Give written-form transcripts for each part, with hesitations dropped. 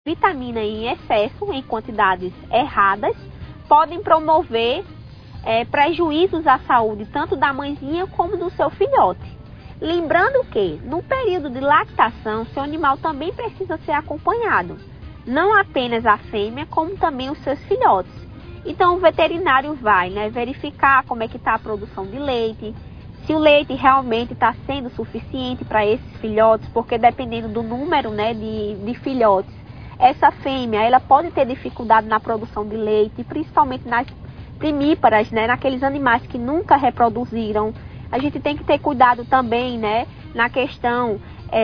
vitamina em excesso, em quantidades erradas, podem promover prejuízos à saúde, tanto da mãezinha como do seu filhote. Lembrando que, no período de lactação, seu animal também precisa ser acompanhado. Não apenas a fêmea, como também os seus filhotes. Então, o veterinário vai verificar como é que está a produção de leite, se o leite realmente está sendo suficiente para esses filhotes, porque dependendo do número de filhotes, essa fêmea ela pode ter dificuldade na produção de leite, principalmente nas primíparas, naqueles animais que nunca reproduziram. A gente tem que ter cuidado também na questão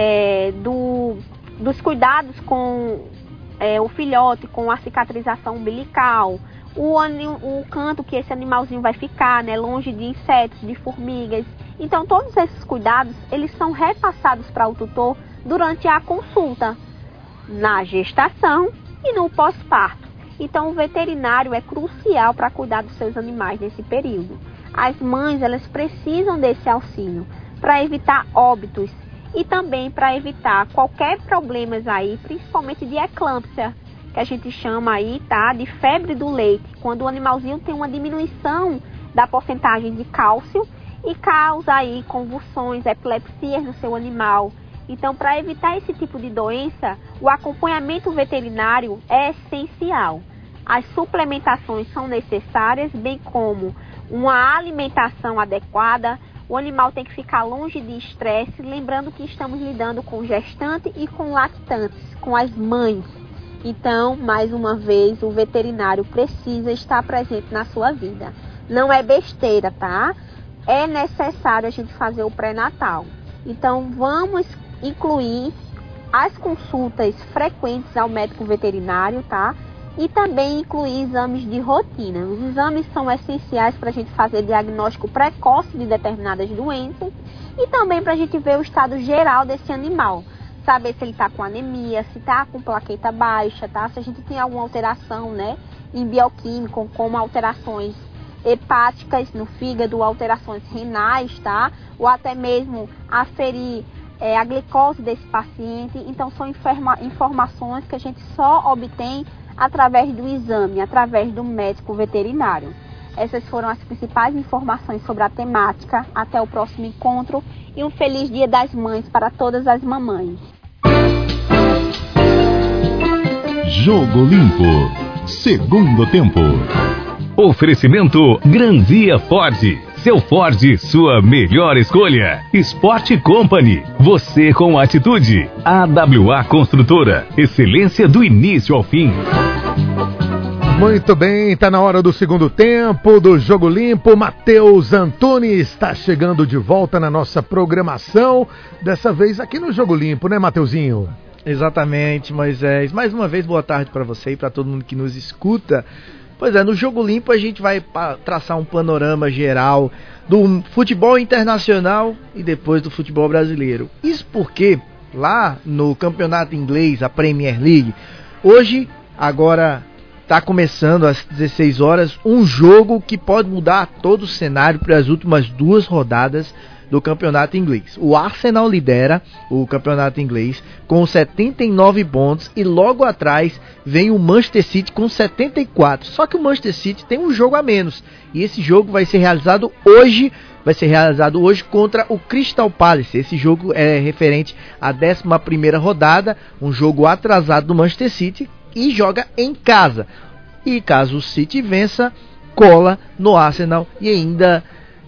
dos cuidados com o filhote, com a cicatrização umbilical, o canto que esse animalzinho vai ficar, longe de insetos, de formigas. Então, todos esses cuidados, eles são repassados para o tutor durante a consulta, na gestação e no pós-parto. Então, o veterinário é crucial para cuidar dos seus animais nesse período. As mães, elas precisam desse auxílio para evitar óbitos e também para evitar qualquer problemas aí, principalmente de eclâmpsia, que a gente chama aí, de febre do leite, quando o animalzinho tem uma diminuição da porcentagem de cálcio e causa aí convulsões, epilepsias no seu animal. Então, para evitar esse tipo de doença, o acompanhamento veterinário é essencial. As suplementações são necessárias, bem como uma alimentação adequada. O animal tem que ficar longe de estresse, lembrando que estamos lidando com gestante e com lactantes, com as mães. Então, mais uma vez, o veterinário precisa estar presente na sua vida. Não é besteira, tá? É necessário a gente fazer o pré-natal. Então, vamos incluir as consultas frequentes ao médico veterinário, tá? E também incluir exames de rotina. Os exames são essenciais para a gente fazer diagnóstico precoce de determinadas doenças e também para a gente ver o estado geral desse animal. Saber se ele está com anemia, se está com plaqueta baixa, tá? Se a gente tem alguma alteração, em bioquímico, como alterações hepáticas no fígado, alterações renais, tá? Ou até mesmo aferir a glicose desse paciente. Então, são informações que a gente só obtém através do exame, através do médico veterinário. Essas foram as principais informações sobre a temática. Até o próximo encontro e um feliz Dia das Mães para todas as mamães. Jogo Limpo, segundo tempo. Oferecimento Gran Via Ford. Seu Ford, sua melhor escolha. Sport Company, você com atitude. AWA Construtora, excelência do início ao fim. Muito bem, está na hora do segundo tempo do Jogo Limpo. Matheus Antunes está chegando de volta na nossa programação, dessa vez aqui no Jogo Limpo, né, Mateuzinho? Exatamente, Moisés. Mais uma vez, boa tarde para você e para todo mundo que nos escuta. Pois é, no Jogo Limpo a gente vai traçar um panorama geral do futebol internacional e depois do futebol brasileiro. Isso porque lá no campeonato inglês, a Premier League, hoje, agora está começando às 16 horas, um jogo que pode mudar todo o cenário para as últimas duas rodadas do campeonato inglês. O Arsenal lidera o campeonato inglês com 79 pontos e logo atrás vem o Manchester City com 74. Só que o Manchester City tem um jogo a menos e esse jogo vai ser realizado hoje. Contra o Crystal Palace. Esse jogo é referente à 11ª rodada, um jogo atrasado do Manchester City e joga em casa. E caso o City vença, cola no Arsenal e ainda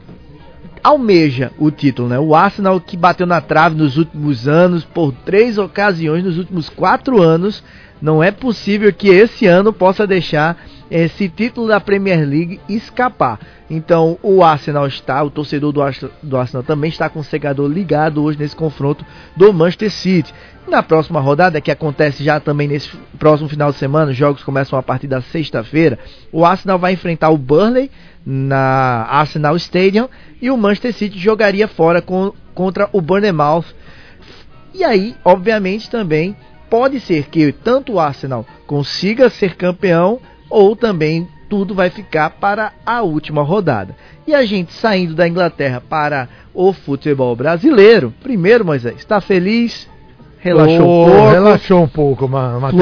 almeja o título, né? O Arsenal, que bateu na trave nos últimos anos, por 3 ocasiões nos últimos 4 anos, não é possível que esse ano possa deixar esse título da Premier League escapar. Então o torcedor do Arsenal também está com o secador ligado hoje nesse confronto do Manchester City. Na próxima rodada, que acontece já também nesse próximo final de semana, os jogos começam a partir da sexta-feira, o Arsenal vai enfrentar o Burnley na Arsenal Stadium e o Manchester City jogaria fora contra o Bournemouth. E aí, obviamente, também pode ser que tanto o Arsenal consiga ser campeão ou também tudo vai ficar para a última rodada. E a gente saindo da Inglaterra para o futebol brasileiro, primeiro, Moisés, está feliz? Relaxou um pouco, Matheus.